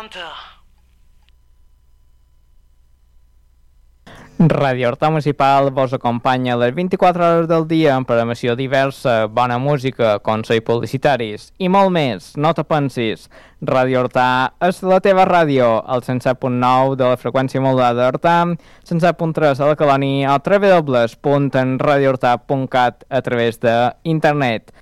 90. Ràdio Horta Municipal vos acompanya les 24 hores del dia amb programació diversa, bona música, consells publicitaris i molt més. No te pensis, Ràdio Horta és la teva ràdio, el 107.9 de la freqüència modulada d'Horta, 107.3 a la Colònia o www.radiohorta.cat a través d'internet.